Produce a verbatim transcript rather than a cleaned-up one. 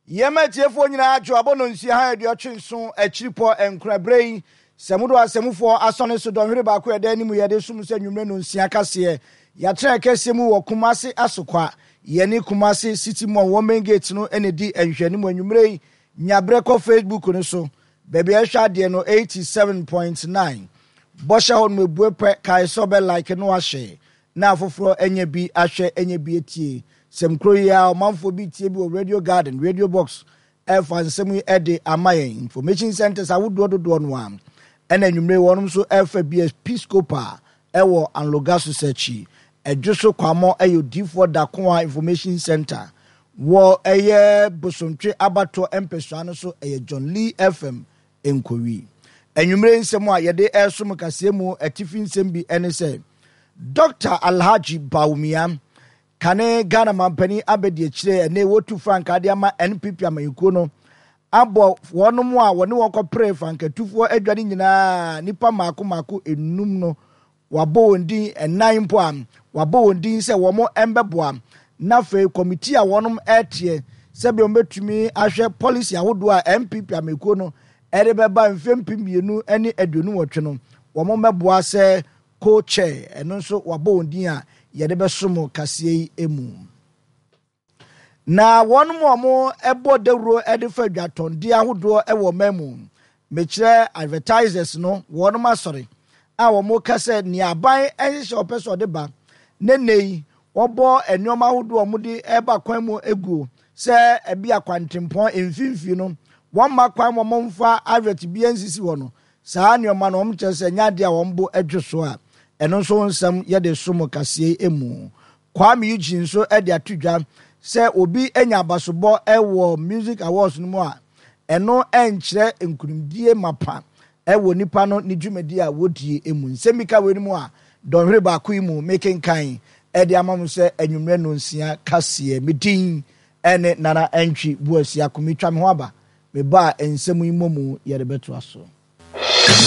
Yema tiefo nyina adwo abono nsia ha de otwenso achiripo enkrabrei semudo asemufo asone so donhwere ba ko eda animu yede sum se nwumre no nsia kase ya tra kase mu wo Kumasi asokwa yeni Kumasi city mo women gate no enedi enhwanimu anwumre nyabre ko Facebook no so baby ehwa de no eighty-seven point nine bosha hon mebu pe kai so be like no ahwe na afoforo enya bi ahwe enya bi etie semkro ya omanfo bi tie bi o Radio Garden Radio Box F and semi ede amaye information centers awodo dodo no am ena nwumre wonum so F B S Episcopal ewo anlogaso sechi edwoso kwamo ayo D four Dakoa information center wo eye bosontwe abato empesua no so eye John Lee F M enkowi enwumre nsemu a yede esum kase mu atifi nsem bi ene se Doctor Alhaji Bawumia kane Ghana mampani abedi akire ene wotu franka de ama N P P amayiko no abo wonum a wone won pray franka tufo adwade nyina nipa mako mako enum no wabo wondin enan mpo am wabo wondin se womo embeboa na fe committee a wonum etie se be ometumi ahwe policy awodo a N P P amayiko no ere beba mfempi mienu ene aduonu wotwe no womo meboa se co-chair eno so wabo wondin a yede besomo kasei emu na wonu mo mo ebo dewro ede fa dwaton dia hodo ewo memu mekire advertisers no wonu masori a wo mo kase ni aban ehye opeso de ba nenei obo enoma hodo mo de eba kwan mu egu se ebi akwantempon emfimfi no won ma kwan mo mfa advert bi ensisi wo no saa nioma no mo kire se nyade a wo mbo edwoso a eno so nsam yede somo kase emu Kwame Eugene so ede atudwa se obi enya abasobo ewo music awards no mu a eno enkyere enkurumdie mapa ewo nipa no ni dwumadi a wodie emu nsemika we mu a donhwere ba ko imu making kan ede amam se enwumre no nsia kase medin ene nana entwi buasia komitwa me ho aba me ba ensemu imomu yede beto aso